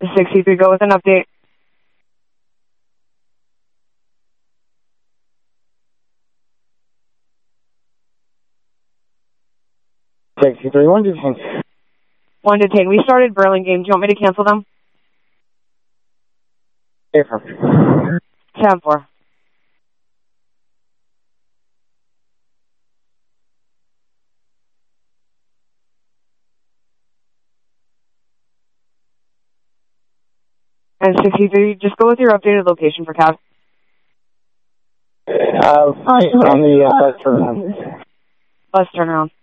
63, go with an update. 63, one detain. One detain. We started Burlingame. Do you want me to cancel them? 10-4. And 63, just go with your updated location for cab. On the bus turnaround. Bus turnaround.